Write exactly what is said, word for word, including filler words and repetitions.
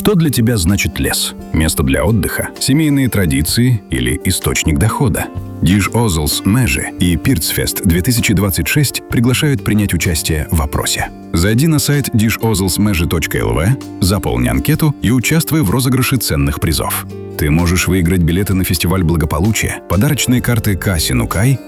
Что для тебя значит лес? Место для отдыха? Семейные традиции или источник дохода? Диж Озлс Межи и Пирцфест две тысячи двадцать шесть приглашают принять участие в опросе. Зайди на сайт диж озлс межи точка эл ви, заполни анкету и участвуй в розыгрыше ценных призов. Ты можешь выиграть билеты на фестиваль благополучия, подарочные карты Касинукай